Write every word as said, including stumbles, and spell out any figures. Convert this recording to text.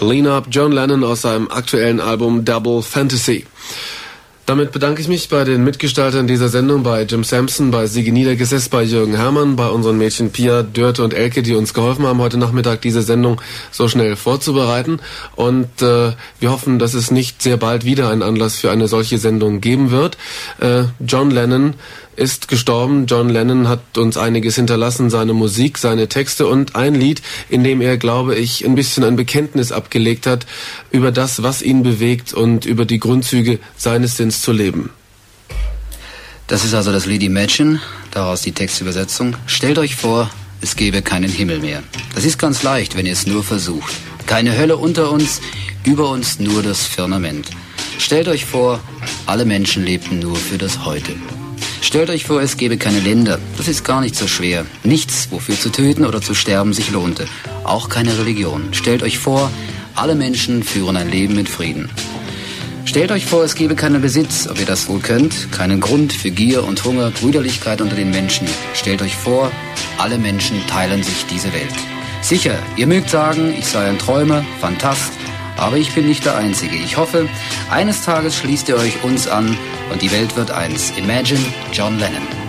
Clean Up, John Lennon aus seinem aktuellen Album Double Fantasy. Damit bedanke ich mich bei den Mitgestaltern dieser Sendung, bei Jim Sampson, bei Sigi Niedergesetz, bei Jürgen Herrmann, bei unseren Mädchen Pia, Dörte und Elke, die uns geholfen haben, heute Nachmittag diese Sendung so schnell vorzubereiten. Und äh, wir hoffen, dass es nicht sehr bald wieder einen Anlass für eine solche Sendung geben wird. Äh, John Lennon ist gestorben. John Lennon hat uns einiges hinterlassen, seine Musik, seine Texte und ein Lied, in dem er, glaube ich, ein bisschen ein Bekenntnis abgelegt hat über das, was ihn bewegt und über die Grundzüge seines Sinns zu leben. Das ist also das Lied Imagine, daraus die Textübersetzung. Stellt euch vor, es gäbe keinen Himmel mehr. Das ist ganz leicht, wenn ihr es nur versucht. Keine Hölle unter uns, über uns nur das Firmament. Stellt euch vor, alle Menschen lebten nur für das Heute. Stellt euch vor, es gäbe keine Länder. Das ist gar nicht so schwer. Nichts, wofür zu töten oder zu sterben sich lohnte. Auch keine Religion. Stellt euch vor, alle Menschen führen ein Leben mit Frieden. Stellt euch vor, es gäbe keinen Besitz, ob ihr das wohl könnt, keinen Grund für Gier und Hunger, Brüderlichkeit unter den Menschen. Stellt euch vor, alle Menschen teilen sich diese Welt. Sicher, ihr mögt sagen, ich sei ein Träumer, Phantast, aber ich bin nicht der Einzige. Ich hoffe, eines Tages schließt ihr euch uns an und die Welt wird eins. Imagine, John Lennon.